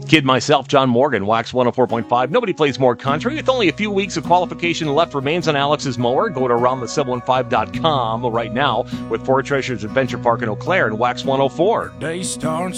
Kid myself, John Morgan, Wax 104.5. Nobody plays more country. With only a few weeks of qualification left remains on Alex's mower. Go to aroundthe715.com right now with Four Treasures Adventure Park in Eau Claire and Wax 104. Day starts